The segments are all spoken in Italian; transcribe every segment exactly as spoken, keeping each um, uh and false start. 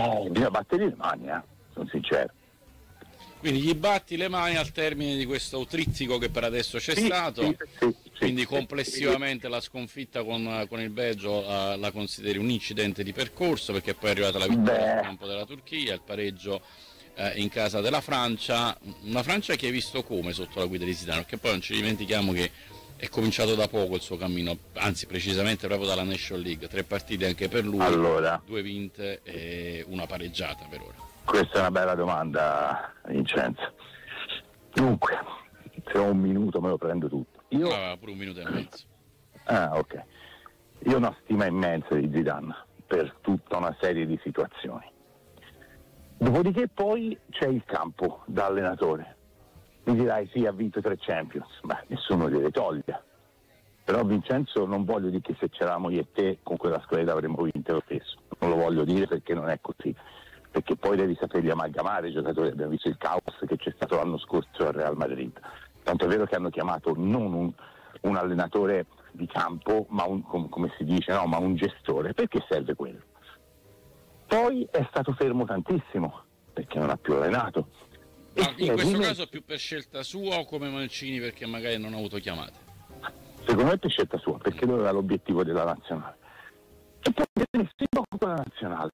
Eh, bisogna battere le mani, eh, sono sincero. Quindi gli batti le mani al termine di questo trittico che per adesso c'è sì, stato, sì, sì, quindi sì, complessivamente sì. la sconfitta con, con il Belgio la, la consideri un incidente di percorso, perché poi è arrivata la vittoria sul campo della Turchia, il pareggio eh, in casa della Francia, una Francia che hai visto come sotto la guida di Zidane, perché poi non ci dimentichiamo che è cominciato da poco il suo cammino, anzi precisamente proprio dalla Nation League, tre partite anche per lui, allora, due vinte e una pareggiata per ora. Questa è una bella domanda, Vincenzo. Dunque, se ho un minuto me lo prendo tutto. Io... Ah, pure un minuto e mezzo. Ah, ok. Io ho una stima immensa di Zidane per tutta una serie di situazioni. Dopodiché poi c'è il campo da allenatore. Mi dirai sì, ha vinto tre Champions, ma nessuno gliele toglie. Però Vincenzo non voglio dire che se c'eravamo io e te con quella squadra avremmo vinto lo stesso. Non lo voglio dire perché non è così. Perché poi devi saperli amalgamare i giocatori. Abbiamo visto il caos che c'è stato l'anno scorso al Real Madrid. Tanto è vero che hanno chiamato non un, un allenatore di campo, ma un, com, come si dice, no, ma un gestore. Perché serve quello? Poi è stato fermo tantissimo, perché non ha più allenato. Ma in questo caso è più per scelta sua o come Mancini perché magari non ha avuto chiamate? Secondo me per scelta sua, perché lui aveva l'obiettivo della nazionale. E poi si poco con la nazionale.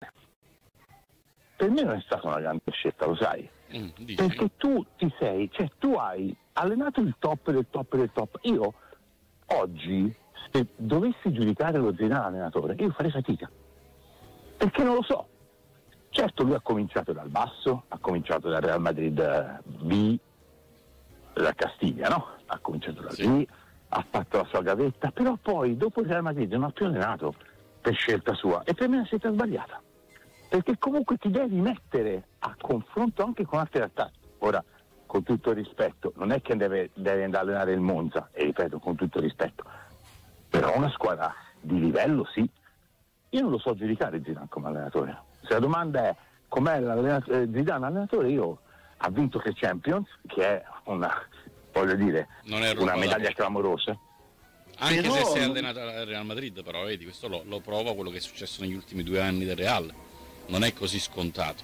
Per me non è stata una grande scelta, lo sai? Mm, perché tu ti sei, cioè tu hai allenato il top del top del top. Io oggi, se dovessi giudicare lo Zidane allenatore, io farei fatica. Perché non lo so. Certo lui ha cominciato dal basso, ha cominciato dal Real Madrid B, da Castiglia, no? Ha cominciato da sì. B, ha fatto la sua gavetta, però poi dopo il Real Madrid non ha più allenato per scelta sua. E per me è una scelta sbagliata. Perché comunque ti devi mettere a confronto anche con altre realtà. Ora, con tutto il rispetto, non è che deve, deve andare a allenare il Monza, e ripeto, con tutto il rispetto, però una squadra di livello sì. Io non lo so giudicare Zidane come allenatore. Se la domanda è com'è l'allenatore, Zidane allenatore, io ha vinto tre Champions, che è una, voglio dire, una medaglia clamorosa. Anche però, se sei allenato al Real Madrid, però vedi, questo lo, lo prova quello che è successo negli ultimi due anni del Real. Non è così scontato.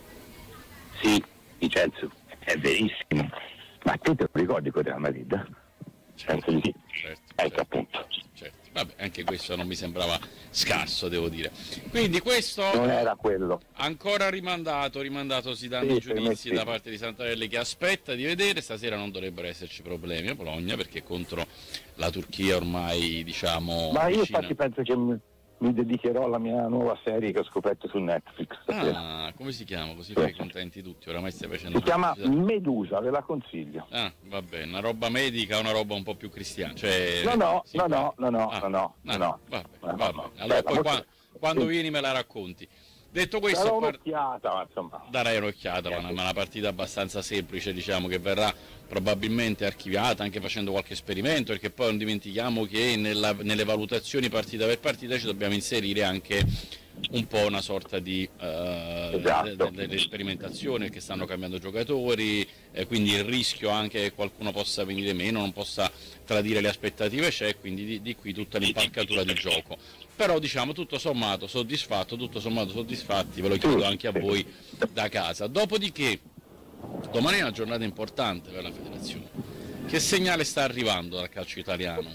Sì, Vincenzo, è verissimo. Ma te te lo ricordi quel Real Madrid? Certo, di sì. certo, ecco certo, appunto. Certo. Vabbè, anche questo non mi sembrava scarso, devo dire. Quindi questo non era quello. Ancora rimandato, rimandato si danno sì, i giudizi sì. da parte di Santarelli, che aspetta di vedere. Stasera non dovrebbero esserci problemi a Bologna, perché contro la Turchia ormai, diciamo, ma io vicina. infatti penso che mi, mi dedicherò alla mia nuova serie che ho scoperto su Netflix stasera. Ah, come si chiama? Così sì. fai contenti tutti, oramai stai facendo. Si chiama Medusa, ve la consiglio. Ah, va bene, una roba medica o una roba un po' più cristiana? Cioè, no, no, sì, no, no, no, no, ah, no, no, no, no, va bene, no, va no, bene. Allora bella, poi molto... qua, quando sì. vieni me la racconti. Detto questo, darò par... un'occhiata, ma insomma. Darai un'occhiata, ma una, una partita abbastanza semplice, diciamo, che verrà probabilmente archiviata, anche facendo qualche esperimento, perché poi non dimentichiamo che nella, nelle valutazioni partita per partita ci dobbiamo inserire anche un po' una sorta di eh, esatto. de, de, de sperimentazione, che stanno cambiando giocatori, eh, quindi il rischio anche che qualcuno possa venire meno, non possa tradire le aspettative c'è, quindi di, di qui tutta l'impalcatura di gioco. Però diciamo tutto sommato soddisfatto, tutto sommato soddisfatti, ve lo chiedo anche a voi da casa. Dopodiché domani è una giornata importante per la federazione. Che segnale sta arrivando dal calcio italiano?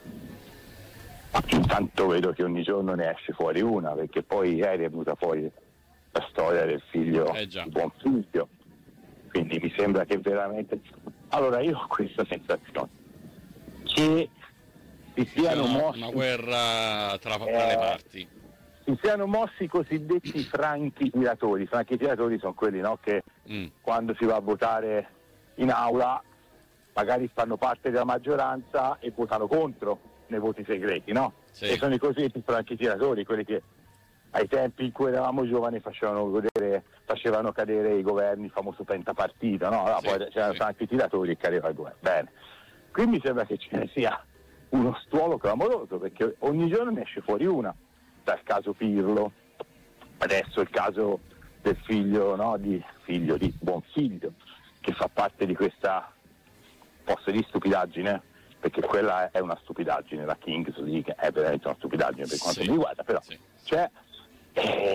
Intanto vedo che ogni giorno ne esce fuori una, perché poi ieri è venuta fuori la storia del figlio, eh già. il buon figlio, quindi mi sembra che veramente... Allora io ho questa sensazione che si siano una, mossi una guerra tra, tra eh, le parti, si siano mossi i cosiddetti franchi tiratori. I franchi tiratori sono quelli, no, che mm. quando si va a votare in aula magari fanno parte della maggioranza e votano contro nei voti segreti, no? Sì. E sono i cosiddetti franchi tiratori, quelli che ai tempi in cui eravamo giovani facevano godere, facevano cadere i governi, il famoso pentapartito, no? Allora, sì, poi c'erano sì. franchi tiratori e cadeva il governo. Bene. Qui mi sembra che ce ne sia uno stuolo clamoroso, perché ogni giorno ne esce fuori una, dal caso Pirlo, adesso il caso del figlio, no, di figlio di buon figlio, che fa parte di questa, posso dire stupidaggine, perché quella è una stupidaggine, la Kings League è veramente una stupidaggine per quanto sì, mi riguarda, però sì. c'è, eh,